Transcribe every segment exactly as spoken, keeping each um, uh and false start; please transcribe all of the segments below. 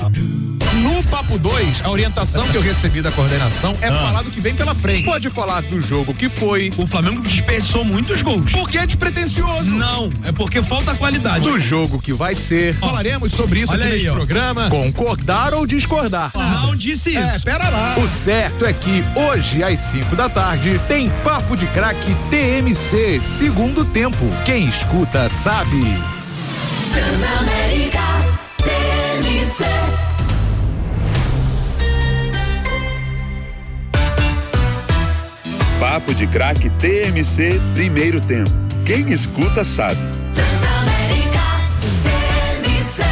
No Papo dois, a orientação que eu recebi da coordenação é ah. falar do que vem pela frente. Pode falar do jogo que foi. O Flamengo desperdiçou muitos gols. Porque é despretensioso. Não, é porque falta qualidade. Do jogo que vai ser. Falaremos sobre isso Olha aqui aí, neste ó. programa. Concordar ou discordar. Não disse isso. É, pera lá. O certo é que hoje, às cinco da tarde, tem Papo de Craque T M C, segundo tempo. Quem escuta sabe. Transamérica T M C. Papo de Craque T M C, primeiro tempo. Quem escuta sabe. Transamérica T M C.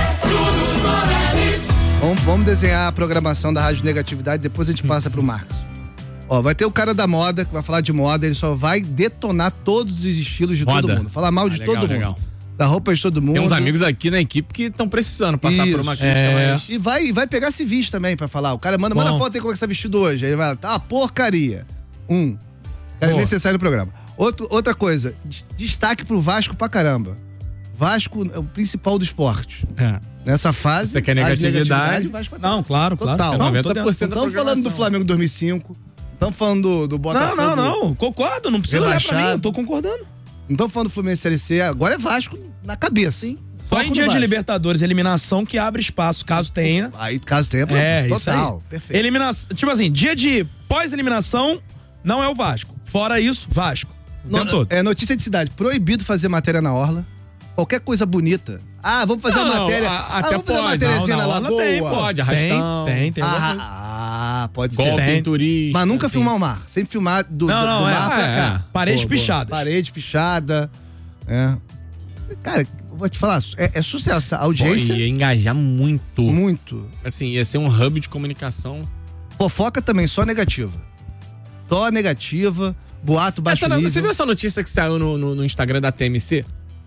Vamos, vamos desenhar a programação da Rádio Negatividade, depois a gente passa pro Marcos. Ó, vai ter o cara da moda, que vai falar de moda, ele só vai detonar todos os estilos de Moda. todo mundo. Falar mal Ah, de legal, todo legal. mundo. Da roupa de todo mundo. Tem uns amigos aqui na equipe que estão precisando passar Isso. por uma crítica, É. mas... E vai, vai pegar civis também pra falar. O cara manda, manda Bom. foto aí como é que você tá vestido hoje. Aí ele vai, tá uma porcaria. Um. Cara, é Boa. necessário no programa. Outro, outra coisa, des- destaque pro Vasco pra caramba. Vasco é o principal do esporte. É. Nessa fase. Você quer a negatividade? Vasco Não, claro, claro. Total. Não, noventa tô dentro. por cento Não da estamos falando do programação. Flamengo dois mil e cinco. Estamos falando do, do Não, Botafogo. não, não. Concordo, não precisa olhar pra mim, Rebaixado. eu tô concordando. Não estamos falando do Fluminense L C. Agora é Vasco na cabeça. Sim. Foco Só em no dia de Vasco. Libertadores, eliminação que abre espaço, caso tenha. Aí, caso tenha, É, isso total. aí. Perfeito. Eliminação, tipo assim, dia de pós-eliminação, não é o Vasco. Fora isso, Vasco. O No- tempo todo. É notícia de cidade. Proibido fazer matéria na orla. Qualquer coisa bonita. Ah, vamos fazer Não, uma não, matéria. a- ah, até vamos fazer uma pode. matériazinha Não, na na orla lagoa. tem, Pode, arrastão. Tem, tem, tem. alguma coisa. Ah, ah, pode Golpe ser. em turista. Mas nunca assim. filmar o mar. Sempre filmar do, Não, do, não, do é. mar pra É, cá. Paredes Boa, boa. pichadas. Parede pichada. É. Cara, eu vou te falar, é, é sucesso. A Pô, audiência, ia engajar muito. muito. Assim, ia ser um hub de comunicação. Fofoca também, só negativa. Só negativa. Boato baixo Essa, nível. você viu essa notícia que saiu no, no, no Instagram da T M C?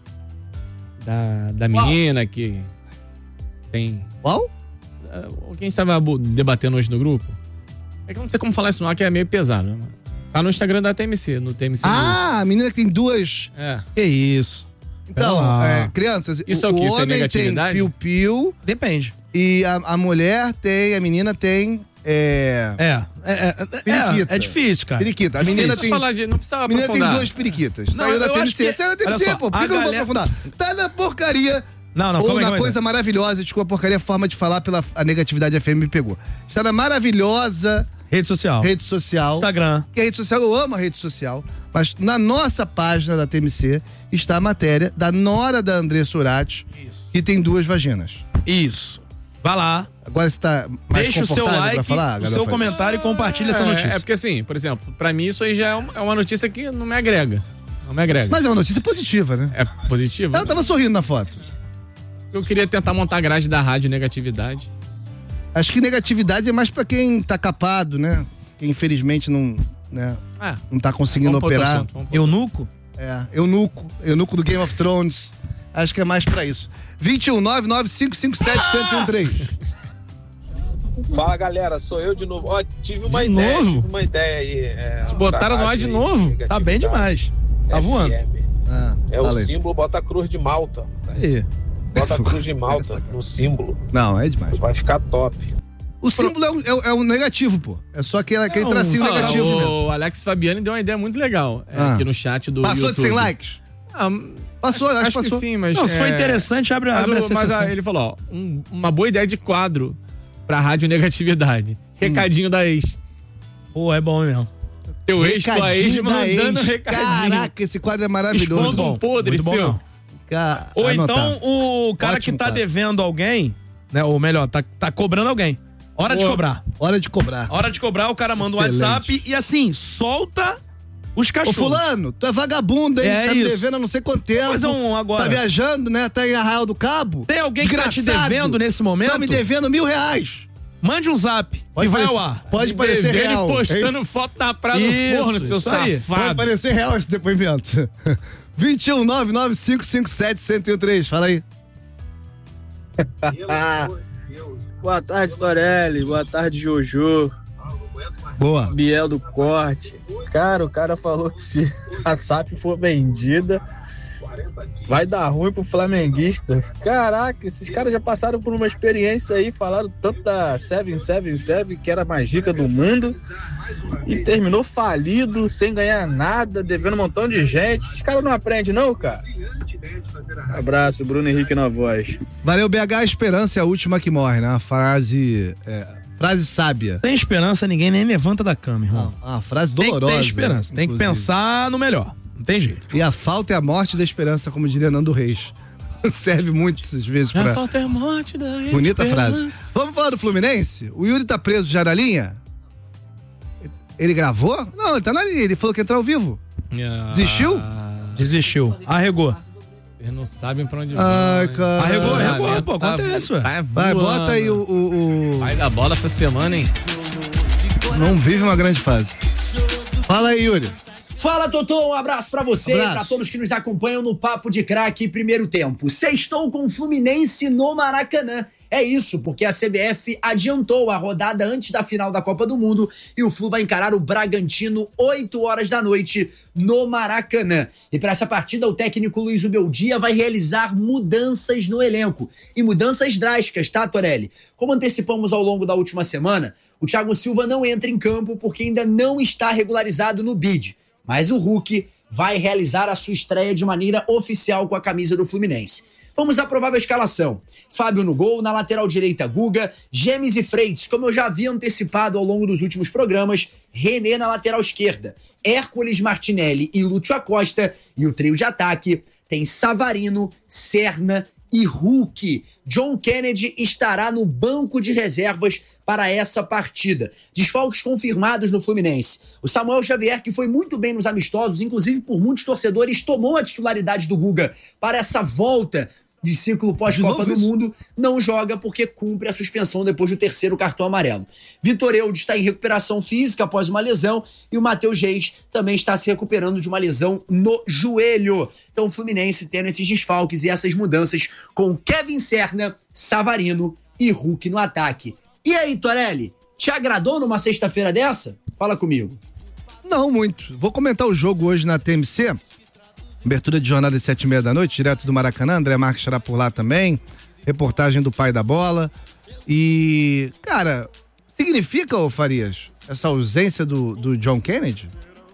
Da, da menina que tem... Qual? Ah, o que a gente tava bu- debatendo hoje no grupo? É que eu não sei como falar isso não, que é meio pesado. Né? Tá no Instagram da T M C, no T M C. Ah, a menina que tem duas. É. Que isso. Então, Pera lá. é, crianças, Isso é o, o quê? Isso é homem tem negatividade? piu-piu Depende. e a, a mulher tem, a menina tem é, É. É, é, é, Periquita. é, é difícil, cara. periquita. A Não menina precisa tem, falar de, não precisava a menina tem aprofundar. duas periquitas. Não, Saiu da eu acho T M C. que- Saiu da T M olha C, só, pô. Por a que, que eu não vou galera- aprofundar? Tá na porcaria. Não, não, Ou calma aí, na calma aí. coisa maravilhosa, desculpa, a porcaria, a forma de falar pela a negatividade F M me pegou. Está na maravilhosa Rede social. rede social. Instagram. Que a rede social, eu amo a rede social, mas na nossa página da T M C está a matéria da nora da André Surati, que tem duas vaginas. Isso. Vai lá. Agora você tá mais Deixa o seu confortável like, pra falar, o Gabriel seu Faria? comentário e compartilha essa É, notícia. É porque assim, por exemplo, pra mim isso aí já é uma, é uma notícia que não me agrega. Não me agrega. Mas é uma notícia positiva, né? É positivo? Ela tava sorrindo na foto. Eu queria tentar montar a grade da rádio negatividade. Acho que negatividade é mais pra quem tá capado, né? Que infelizmente não, né, Ah, não tá conseguindo vamos pro outro operar. assunto, vamos pro- Eunuco? É, eunuco, eunuco do Game of Thrones. Acho que é mais pra isso. vinte e um, nove nove cinco cinco sete, zero zero um três. Fala galera, sou eu de novo. Ó, tive uma De ideia, novo? tive uma ideia aí. É, botaram pra no ar rádio de aí, novo? Tá bem demais. Tá voando. F M. Ah, É o fala aí. símbolo, bota a cruz de Malta. Aí. Bota a cruz de Malta no símbolo. Não, é demais. Vai ficar top. O símbolo é um, é um- é um negativo, pô. É só aquele, aquele Não, tracinho ah, negativo mesmo. o Alex Fabiani deu uma ideia muito legal é, Ah. aqui no chat do Passou YouTube. de cem likes? Ah, Passou, acho, acho, que que passou. sim, mas... Não, se for é, interessante, abre, Mas, abre o- essa mas sessão. a- ele falou, ó, um- uma boa ideia de quadro pra rádio negatividade. Recadinho da ex. Pô, é bom mesmo. Teu ex, tua ex, Recadinho da mandando ex. recadinho. Caraca, esse quadro é maravilhoso. Expondo um podre Muito bom, seu. não. Ca- Ou anotar. então o cara Ótimo, que tá cara. devendo alguém, né? Ou melhor, tá, tá cobrando alguém. Hora de Boa. cobrar. Hora de cobrar. Hora de cobrar, o cara manda um Excelente. WhatsApp e assim, solta os Ô, cachorros. fulano, tu é vagabundo, hein? É tá me isso. devendo há não sei quanto tempo. Vamos fazer um agora. Tá viajando, né? Tá em Arraial do Cabo. Tem alguém que tá te Desgraçado. devendo nesse momento? Tá me devendo mil reais. Mande um zap e vai parecer- ao ar. Pode parecer Devendo e real. postando hein? foto da praia Isso, do forno, seu isso aí. Pode safado. parecer real esse depoimento. vinte e um, nove nove cinco cinco sete, zero zero um três. Fala aí. Boa tarde, Torelli. Boa tarde, Jojo. Boa. Biel do Corte. Cara, o cara falou que se a S A P for vendida, Vai dar ruim pro flamenguista. Caraca, esses caras já passaram por uma experiência aí, falaram tanto da sete sete sete, que era a mais rica do mundo, e terminou falido, sem ganhar nada, devendo um montão de gente. Os caras não aprendem não, cara? Abraço, Bruno Henrique na voz. Valeu, B H, a esperança é a última que morre, né? Uma frase, é, frase sábia. Sem esperança, ninguém nem levanta da cama, irmão. Ah, uma frase dolorosa. Tem que ter esperança, tem que inclusive. pensar no melhor. Não tem jeito. E a falta é a morte da esperança, como diria Nando Reis. Serve muitas vezes pra... A falta é a morte da Bonita esperança. frase. Vamos falar do Fluminense? O Yuri tá preso já na linha? Ele gravou? Não, ele tá na linha. Ele falou que ia entrar ao vivo. Ah, Desistiu? Desistiu. Arregou. Vocês não sabem pra onde vão. Ai, cara. Arregou, O arregou, vazamento pô, tá- acontece, ué. tá Vai, voando. bota aí o, o, o... Vai da bola essa semana, hein? Não vive uma grande fase. Fala aí, Yuri. Fala, Totô, um abraço pra você Abraço. e pra todos que nos acompanham no Papo de Craque Primeiro Tempo. Sextou com o Fluminense no Maracanã. É isso, porque a C B F adiantou a rodada antes da final da Copa do Mundo e o Flu vai encarar o Bragantino oito horas da noite no Maracanã. E para essa partida, o técnico Luiz Ubeldia vai realizar mudanças no elenco. E mudanças drásticas, tá, Torelli? Como antecipamos ao longo da última semana, o Thiago Silva não entra em campo porque ainda não está regularizado no B I D. Mas o Hulk vai realizar a sua estreia de maneira oficial com a camisa do Fluminense. Vamos à provável escalação. Fábio no gol, na lateral direita Guga, Gemes e Freitas, como eu já havia antecipado ao longo dos últimos programas, René na lateral esquerda, Hércules, Martinelli e Lúcio Acosta, e o trio de ataque tem Savarino, Serna e Hulk. John Kennedy estará no banco de reservas para essa partida. Desfalques confirmados no Fluminense. O Samuel Xavier, que foi muito bem nos amistosos, inclusive por muitos torcedores, tomou a titularidade do Guga para essa volta de ciclo pós-Copa do Mundo, não joga porque cumpre a suspensão depois do terceiro cartão amarelo. Vitor Eudes está em recuperação física após uma lesão e o Matheus Reis também está se recuperando de uma lesão no joelho. Então o Fluminense tendo esses desfalques e essas mudanças com Kevin Serna, Savarino e Hulk no ataque. E aí, Torelli, te agradou numa sexta-feira dessa? Fala comigo. Não muito. Vou comentar o jogo hoje na T M C. Abertura de jornada às sete e meia da noite, direto do Maracanã. André Marques estará por lá também. Reportagem do pai da bola. E, cara, significa, ô Farias, essa ausência do, do John Kennedy?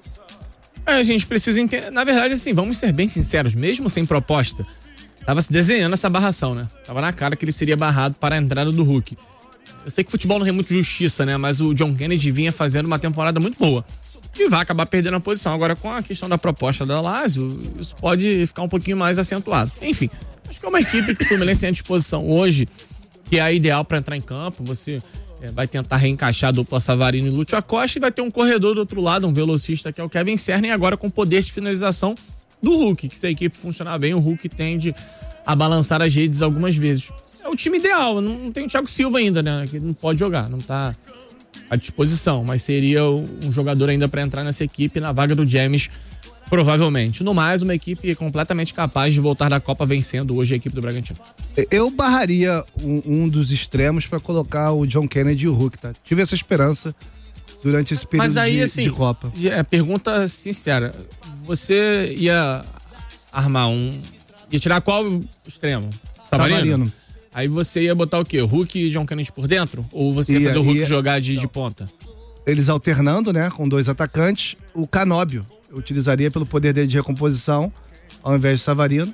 É, a gente precisa entender. Na verdade, assim, vamos ser bem sinceros, mesmo sem proposta, tava se desenhando essa barração, né? Tava na cara que ele seria barrado para a entrada do Hulk. Eu sei que futebol não tem muito justiça, né? Mas o John Kennedy vinha fazendo uma temporada muito boa. E vai acabar perdendo a posição. Agora, com a questão da proposta da Lazio, isso pode ficar um pouquinho mais acentuado. Enfim, acho que é uma equipe que o Fluminense tem à disposição hoje, que é a ideal para entrar em campo. Você é, vai tentar reencaixar a dupla Savarino e Lúcio Acosta e vai ter um corredor do outro lado, um velocista que é o Kevin Serna, e agora com poder de finalização do Hulk, que se a equipe funcionar bem, o Hulk tende a balançar as redes algumas vezes. É o time ideal, não tem o Thiago Silva ainda, né? Que não pode jogar, não tá à disposição, mas seria um jogador ainda para entrar nessa equipe na vaga do James, provavelmente. No mais, uma equipe completamente capaz de voltar da Copa vencendo hoje a equipe do Bragantino. Eu barraria um, um dos extremos para colocar o John Kennedy e o Hulk, tá? Tive essa esperança durante esse período Mas aí, de, assim, de Copa. É, pergunta sincera, você ia armar um... ia tirar qual extremo? Savarino? Savarino. Aí você ia botar o quê? Hulk e John Kennedy por dentro? Ou você ia, Ia, fazer o Hulk ia- jogar de, de ponta? Eles alternando, né, com dois atacantes. O Canóbio eu utilizaria pelo poder dele de recomposição, ao invés de Savarino.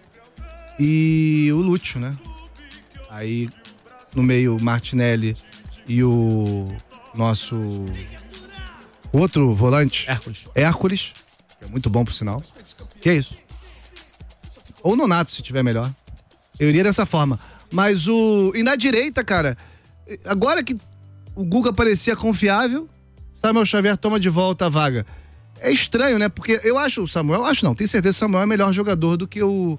E o Lúcio, né? Aí, no meio, o Martinelli e o nosso outro volante, Hércules. Hércules, que é muito bom, por sinal. Que é isso? Ou Nonato, se tiver melhor. Eu iria dessa forma. Mas o... E na direita, cara, agora que o Guga parecia confiável, Samuel Xavier toma de volta a vaga. É estranho, né? Porque eu acho o Samuel... Acho não, tenho certeza que o Samuel é melhor jogador do que o...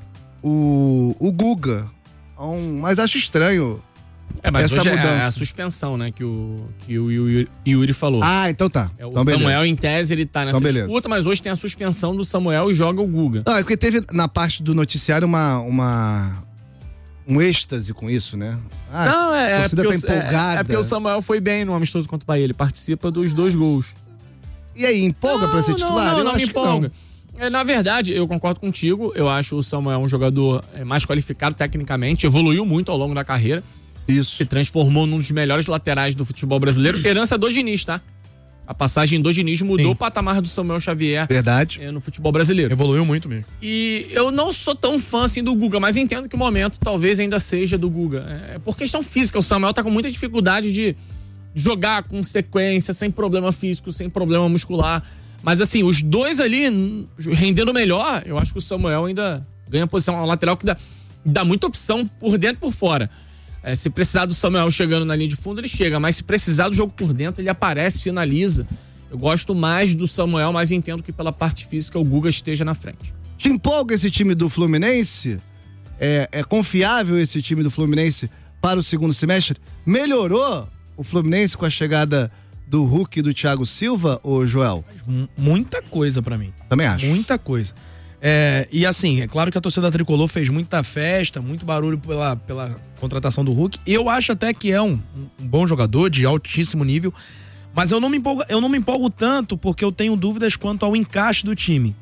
O, o Guga. Um, mas acho estranho É, mas essa hoje é mudança. a suspensão, né? Que o, que o Yuri, Yuri falou. Ah, então tá. É, o então, beleza. Samuel, em tese, ele tá nessa Então, beleza. disputa, mas hoje tem a suspensão do Samuel e joga o Guga. Não, é porque teve na parte do noticiário uma... uma... um êxtase com isso, né? Ah, Não, é, a é, torcida porque tá o, é, empolgada. é porque o Samuel foi bem no amistoso contra o Bahia. Ele participa dos dois gols. E aí, empolga não, pra ser não, titular? Não, Eu não, acho me que empolga. não. É, na verdade, eu concordo contigo. Eu acho o Samuel um jogador é, mais qualificado tecnicamente, evoluiu muito ao longo da carreira. Isso. Se transformou num dos melhores laterais do futebol brasileiro. Herança do Diniz, tá? A passagem do Diniz mudou Sim. o patamar do Samuel Xavier Verdade. é, no futebol brasileiro. Evoluiu muito mesmo. E eu não sou tão fã assim do Guga, mas entendo que o momento talvez ainda seja do Guga. É, por questão física, o Samuel tá com muita dificuldade de jogar com sequência, sem problema físico, sem problema muscular. Mas assim, os dois ali n- rendendo melhor, eu acho que o Samuel ainda ganha posição. É um lateral que dá, dá muita opção por dentro e por fora. É, se precisar do Samuel chegando na linha de fundo, ele chega. Mas se precisar do jogo por dentro, ele aparece, finaliza. Eu gosto mais do Samuel, mas entendo que pela parte física o Guga esteja na frente. Te empolga esse time do Fluminense? É, é confiável esse time do Fluminense para o segundo semestre? Melhorou o Fluminense com a chegada do Hulk e do Thiago Silva, ô Joel? M- Muita coisa pra mim. Também acho. Muita coisa. É, e assim, é claro que a torcida tricolor fez muita festa, muito barulho pela, pela contratação do Hulk. Eu acho até que é um, um bom jogador de altíssimo nível, mas eu não, me empolgo, eu não me empolgo tanto porque eu tenho dúvidas quanto ao encaixe do time.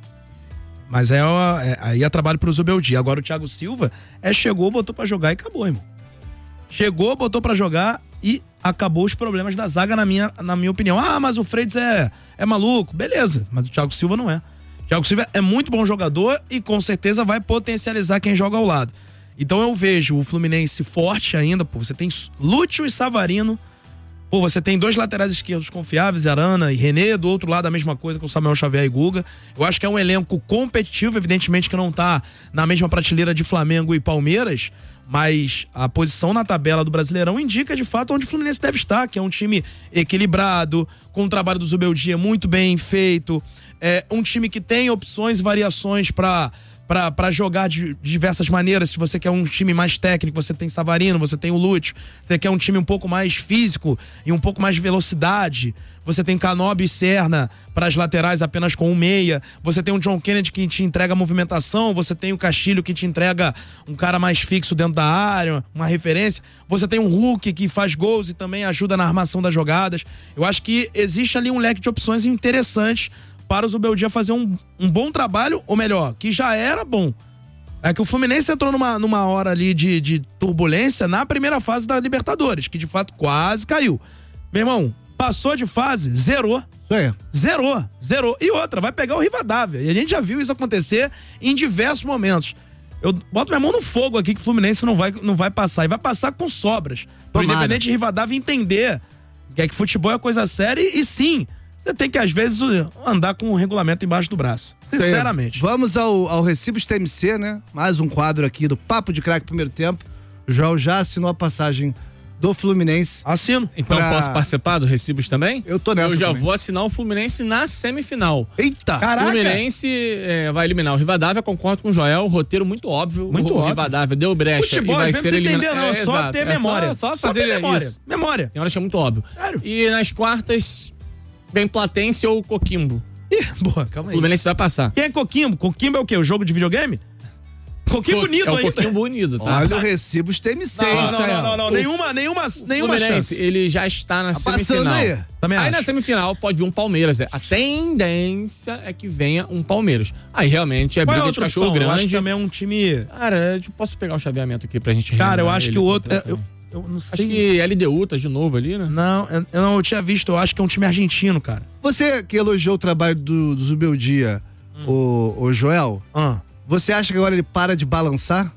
Mas é, é aí é trabalho pro Zubeldia. Agora o Thiago Silva é chegou, botou pra jogar e acabou, irmão. Chegou, botou pra jogar e acabou os problemas da zaga, na minha, na minha opinião. Ah, mas o Freitas é, é maluco. Beleza, mas o Thiago Silva não é. O Thiago Silva é muito bom jogador e com certeza vai potencializar quem joga ao lado. Então eu vejo o Fluminense forte ainda, pô. Você tem Lúcio e Savarino. Pô, você tem dois laterais esquerdos confiáveis, Arana e René, do outro lado a mesma coisa com o Samuel Xavier e Guga. Eu acho que é um elenco competitivo, evidentemente que não tá na mesma prateleira de Flamengo e Palmeiras, mas a posição na tabela do Brasileirão indica de fato onde o Fluminense deve estar, que é um time equilibrado, com o trabalho do Zubeldia muito bem feito, é um time que tem opções e variações para para jogar de diversas maneiras. Se você quer um time mais técnico, você tem Savarino, você tem o Lúcio. Se você quer um time um pouco mais físico e um pouco mais de velocidade, você tem Canóbio e Serna para as laterais apenas com um meia. Você tem o John Kennedy que te entrega movimentação, você tem o Castilho que te entrega um cara mais fixo dentro da área, uma referência. Você tem o Hulk que faz gols e também ajuda na armação das jogadas. Eu acho que existe ali um leque de opções interessantes para o Zubeldia fazer um, um bom trabalho, ou melhor, que já era bom. É que o Fluminense entrou numa, numa hora ali de, de turbulência na primeira fase da Libertadores, que de fato quase caiu. Meu irmão, passou de fase, zerou. Isso aí. Zerou, zerou. E outra, vai pegar o Rivadavia. E a gente já viu isso acontecer em diversos momentos. Eu boto minha mão no fogo aqui que o Fluminense não vai, não vai passar. E vai passar com sobras. Pro Independente de Rivadavia entender que é que futebol é coisa séria e, e sim, você tem que, às vezes, andar com o regulamento embaixo do braço. Sinceramente. É, vamos ao, ao Recibos T M C, né? Mais um quadro aqui do Papo de Craque Primeiro Tempo. O Joel já assinou a passagem do Fluminense. Assino. Então Pra- posso participar do Recibos também? Eu tô nessa Eu já também. vou assinar o Fluminense na semifinal. Eita! O Caraca! Fluminense é, vai eliminar o Rivadavia, concordo com o Joel, roteiro muito óbvio. Muito o óbvio. Rivadavia deu brecha Futebol, e vai às vezes, ser não eliminado. entender, não. É só exato. ter É memória. Só, só Só fazer ter memória. isso. Memória. Tem hora que é muito óbvio. Sério? E nas quartas, vem Platense ou Coquimbo. Ih, boa, calma O aí. Fluminense vai passar. Quem é Coquimbo? Coquimbo é o quê? O jogo de videogame? Coquimbo bonito É o ainda. Coquimbo Unido, tá? Olha o Recibos T M C, Não, isso não, aí, não, ó. não, não. Nenhuma, nenhuma, nenhuma Fluminense, chance. ele já está na Tá passando semifinal. aí. Também Aí acho. na semifinal pode vir um Palmeiras. A tendência é que venha um Palmeiras. Aí realmente é Qual é a briga de outra cachorro opção? Eu acho que grande. também é um time... Cara, eu posso pegar o chaveamento aqui pra gente Cara, eu relembrar acho ele que o outro... é, completamente. Eu, eu não sei... Acho que L D U tá de novo ali, né? Não, eu, eu não eu tinha visto. Eu acho que é um time argentino, cara. Você que elogiou o trabalho do, do Zubeldia, o, o Joel, Ah. você acha que agora ele para de balançar?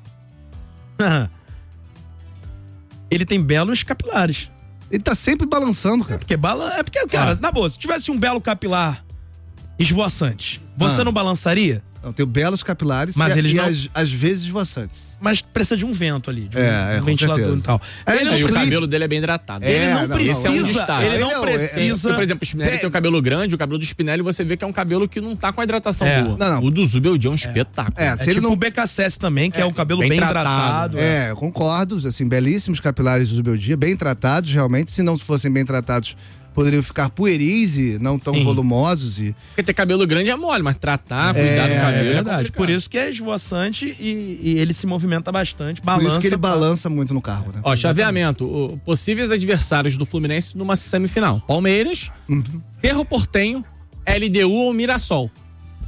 Ele tem belos capilares. Ele tá sempre balançando, cara. Porque bala... É porque, cara, na boa, se tivesse um belo capilar esvoaçante, você Ah. não balançaria? Não, tem belos capilares Mas e, eles e não- às, às vezes esvoaçantes. Mas precisa de um vento ali, de um, É, é, um com ventilador certeza. e tal. É, Ele ele não E o Inclusive- cabelo dele é bem hidratado. É, Ele não não, não. precisa, Esse é um destaque. ele Ele não é o- é- precisa. Porque, por exemplo, o Spinelli tem o cabelo grande, o cabelo do Spinelli você vê que é um cabelo que não tá com a hidratação É. boa. Não, não. O do Zubeldia é um espetáculo. É, É se ele tipo não o B K S S também, que é, o cabelo bem, bem hidratado. tratado. É, eu concordo, assim, belíssimos capilares do Zubeldia, bem tratados, realmente, se não fossem bem tratados, poderiam ficar pueris e não tão Sim. volumosos e... Porque ter cabelo grande é mole, mas tratar, cuidar do É, cabelo É é, verdade. complicado. Por isso que é esvoaçante e, e ele se movimenta bastante, Por balança. isso que ele balança muito no carro, né? Ó, chaveamento. O- possíveis adversários do Fluminense numa semifinal. Palmeiras, Uhum. Cerro Portenho, L D U ou Mirassol.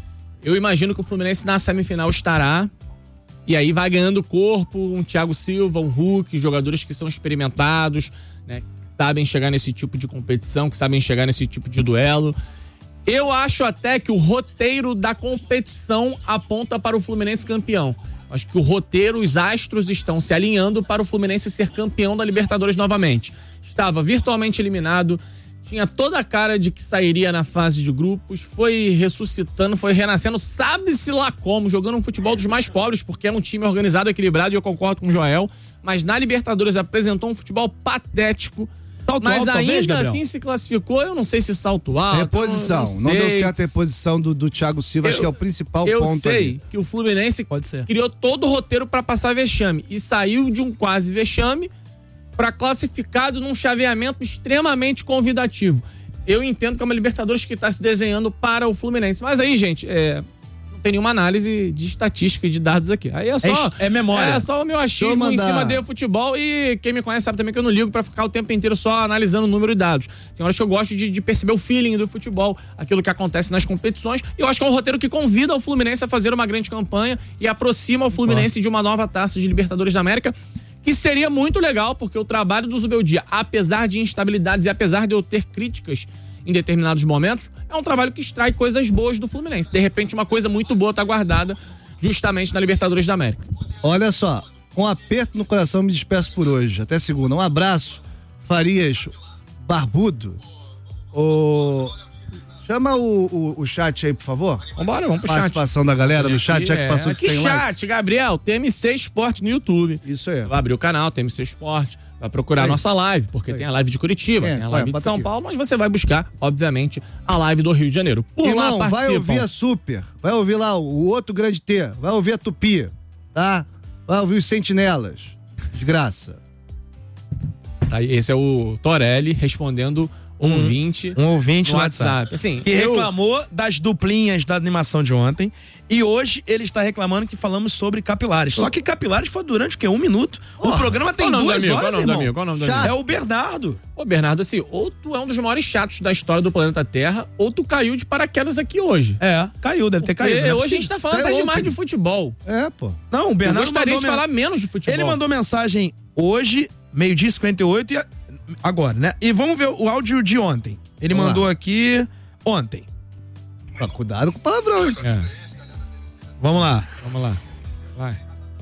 Eu imagino que o Fluminense na semifinal estará. E aí vai ganhando corpo, um Thiago Silva, um Hulk, jogadores que são experimentados, né? Que sabem chegar nesse tipo de competição, que sabem chegar nesse tipo de duelo. Eu acho até que o roteiro da competição aponta para o Fluminense campeão. Acho que o roteiro, os astros estão se alinhando para o Fluminense ser campeão da Libertadores novamente. Estava virtualmente eliminado, tinha toda a cara de que sairia na fase de grupos, foi ressuscitando, foi renascendo, sabe-se lá como, jogando um futebol dos mais pobres, porque é um time organizado, equilibrado, e eu concordo com o Joel, mas na Libertadores apresentou um futebol patético. Salto mas alto, ainda talvez, Gabriel? Assim se classificou, eu não sei se salto alto. Reposição. Não, não, não deu certo a reposição do, do Thiago Silva, eu, acho que é o principal eu ponto. Eu sei ali. Que o Fluminense Pode ser. criou todo o roteiro para passar vexame e saiu de um quase vexame para classificado num chaveamento extremamente convidativo. Eu entendo que é uma Libertadores que está se desenhando para o Fluminense. Mas aí, gente, é... não tem nenhuma análise de estatística e de dados aqui. Aí é só... É, é memória. É só o meu achismo em cima de futebol, e quem me conhece sabe também que eu não ligo pra ficar o tempo inteiro só analisando número e dados. Tem horas que eu gosto de, de perceber o feeling do futebol, aquilo que acontece nas competições, e eu acho que é um roteiro que convida o Fluminense a fazer uma grande campanha e aproxima o Fluminense de uma nova taça de Libertadores da América, que seria muito legal, porque o trabalho do Zubeldia, apesar de instabilidades e apesar de eu ter críticas em determinados momentos, é um trabalho que extrai coisas boas do Fluminense. De repente, uma coisa muito boa tá guardada justamente na Libertadores da América. Olha só, um aperto no coração, me despeço por hoje. Até segunda. Um abraço, Farias Barbudo. O... Chama o, o, o chat aí, por favor. Vambora, vamos pro chat. Participação da galera no chat, já que passou de cem cem likes. likes. Chat, Gabriel, T M C Esporte no YouTube. Isso aí. Vai abrir o canal, T M C Esporte. Vai procurar a Aí. nossa live, porque Aí. tem a live de Curitiba, É, tem a vai, live de bota São aqui. Paulo, mas você vai buscar, obviamente, a live do Rio de Janeiro. Por Irmão, lá, vai participam. ouvir a Super, vai ouvir lá o outro grande T, vai ouvir a Tupi, tá? Vai ouvir os Sentinelas. Desgraça. Tá, esse é o Torelli respondendo um ouvinte Um ouvinte no no WhatsApp. WhatsApp. Assim, Que eu- reclamou das duplinhas da animação de ontem. E hoje ele está reclamando que falamos sobre capilares. Só que capilares foi durante o quê? Um minuto? O programa tem Qual o nome duas do amigo? Qual o horas, nome do irmão. amigo? Qual o nome do Já amigo? é o Bernardo. Ô, Bernardo, assim, ou tu é um dos maiores chatos da história do planeta Terra, ou tu caiu de paraquedas aqui hoje. É, caiu, deve ter Porque caído. não é hoje a possível. gente tá falando Caiu até ontem. demais de futebol. É, pô. Não, o Eu Bernardo gostaria mandou de men- falar menos de futebol. Ele mandou mensagem hoje, meio-dia e cinquenta e oito, e a- agora, né? E vamos ver o áudio de ontem. Ele Vamos mandou lá. aqui ontem. Ah, cuidado com o palavrão. hein? É, Vamos lá. vamos lá. Vai.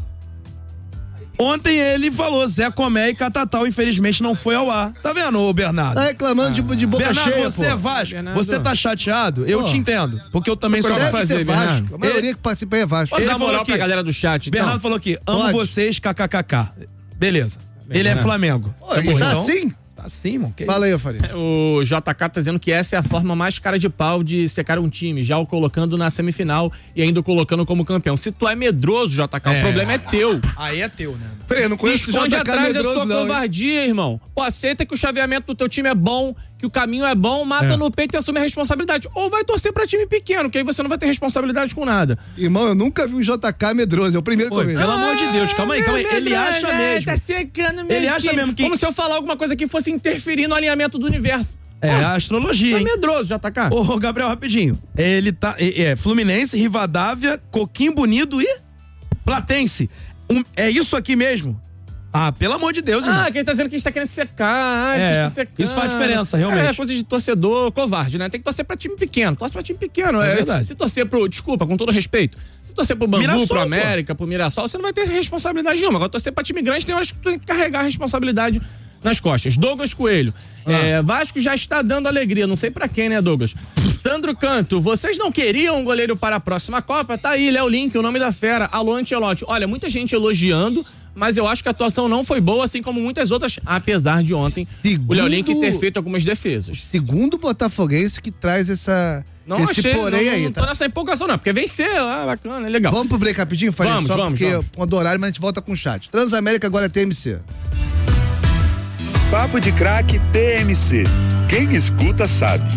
Ontem ele falou, Zé Comé e Catatal, infelizmente não foi ao ar. Tá vendo, ô Bernardo? Tá reclamando de, de boca Bernardo, cheia, você é pô. Vasco, Bernardo. você tá chateado, eu Pô. te entendo, porque eu também sou Procura Vasco. fazer, Deve ser Vasco. Bernardo. A maioria que participa aí é Vasco. Posso Ele dar falou moral aqui, pra galera do chat, então? Bernardo falou aqui, amo Pode. vocês, kkkk. Beleza. Ele é Bernardo. Flamengo. Pô, ele tá assim? Tá sim, irmão. Que Fala aí, Faria. O J K tá dizendo que essa é a forma mais cara de pau de secar um time, já o colocando na semifinal e ainda o colocando como campeão. Se tu é medroso, J K, É. o problema é teu. Aí é teu, né? Peraí, eu não Se conheço esse esconde J K atrás da medroso, sua não, hein? covardia, irmão. Pô, aceita que o chaveamento do teu time é bom, que o caminho é bom, mata É. no peito e assume a responsabilidade. Ou vai torcer pra time pequeno, que aí você não vai ter responsabilidade com nada. Irmão, eu nunca vi um J K medroso. É o primeiro que eu Pô, vejo. pelo amor de Deus, calma aí, calma aí. Ele acha mesmo. Tá secando Ele acha mesmo que- Como se eu falar alguma coisa que fosse interferir no alinhamento do universo. É a astrologia, É hein? medroso, J K. Ô, Gabriel, rapidinho. Ele tá. É, é Fluminense, Rivadavia, Coquinho Bonito e Platense. Um- é isso aqui mesmo? Ah, pelo amor de Deus, irmão. Ah, quem tá dizendo que a gente tá querendo secar. Ah, É, a gente tá secando. isso faz diferença, realmente. É, coisa de torcedor covarde, né? Tem que torcer pra time pequeno. Torce pra time pequeno. É verdade. Se torcer pro... Desculpa, com todo respeito. Se torcer pro Bangu, Mirassol, pro pô. América, pro Mirassol, você não vai ter responsabilidade nenhuma. Agora, torcer pra time grande, tem horas que tu tem que carregar a responsabilidade nas costas. Douglas Coelho. É, Vasco já está dando alegria. Não sei pra quem, né, Douglas? Sandro Canto. Vocês não queriam um goleiro para a próxima Copa? Tá aí, Léo Link, o nome da fera. Alô, Ancelotti. Olha, muita gente elogiando, mas eu acho que a atuação não foi boa, assim como muitas outras, apesar de ontem Segundo- o Léo Link ter feito algumas defesas. Segundo botafoguense que traz essa, Não esse achei, porém não, aí, não tô tá? nessa empolgação não, porque venceu, ah, bacana, é legal. Vamos pro break rapidinho, Faria? Vamos, Só vamos, porque vamos. com o horário, mas a gente volta com o chat. Transamérica agora é T M C. Papo de Craque T M C. Quem escuta sabe.